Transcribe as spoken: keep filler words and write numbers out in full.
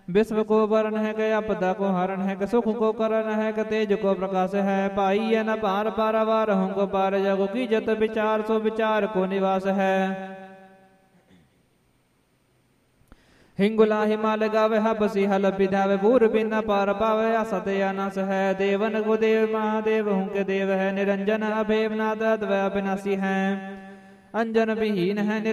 विश्व को वरण है कि आपदा को हरण है कि सुख को करण है कि तेज को प्रकाश है। पाई है न पार पारावार हूँ को पार जगो की जत विचार सो विचार को निवास है। हिंगुला हिमालय गावे हबसी हल विधावे पूर बिना पार पावे असत्य अनस है। देवन को देव महादेव हूँ के देव है निरंजन अभेव नाथ अद्वय अविनाशी है। अंजन विहीन है